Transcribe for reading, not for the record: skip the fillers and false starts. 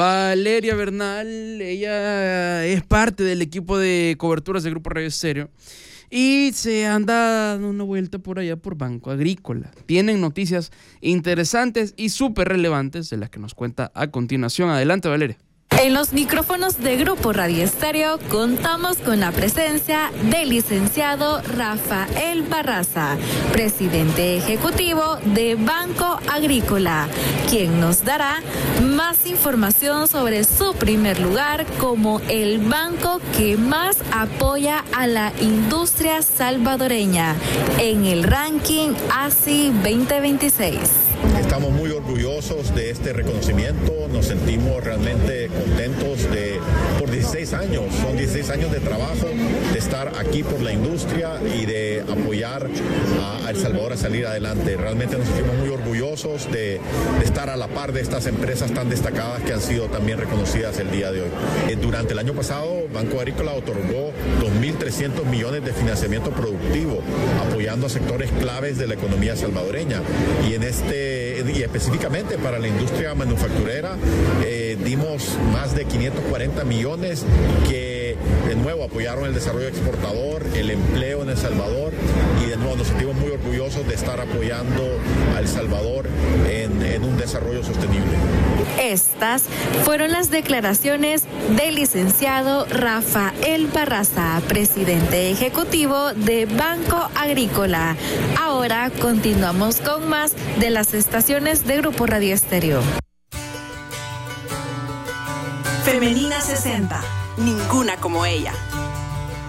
Valeria Bernal, ella es parte del equipo de coberturas de Grupo Radio Estéreo y se anda dando una vuelta por allá por Banco Agrícola. Tienen noticias interesantes y súper relevantes de las que nos cuenta a continuación. Adelante, Valeria. En los micrófonos de Grupo Radio Estéreo contamos con la presencia del licenciado Rafael Barraza, presidente ejecutivo de Banco Agrícola, quien nos dará más información sobre su primer lugar como el banco que más apoya a la industria salvadoreña en el ranking ASI 2026. Estamos muy orgullosos de este reconocimiento, nos sentimos realmente contentos por 16 años, son 16 años de trabajo, de estar aquí por la industria y de apoyar a El Salvador a salir adelante. Realmente nos sentimos muy orgullosos de estar a la par de estas empresas tan destacadas que han sido también reconocidas el día de hoy. Durante el año pasado, Banco Agrícola otorgó 2.300 millones de financiamiento productivo, apoyando a sectores claves de la economía salvadoreña. Y específicamente para la industria manufacturera dimos más de 540 millones que de nuevo apoyaron el desarrollo exportador, el empleo en El Salvador, y de nuevo nos sentimos muy orgullosos de estar apoyando a El Salvador en un desarrollo sostenible. Estas fueron las declaraciones del licenciado Rafael Barraza, presidente ejecutivo de Banco Agrícola. Ahora continuamos con más de las estaciones de Grupo Radio Estéreo. Femenina 60, ninguna como ella.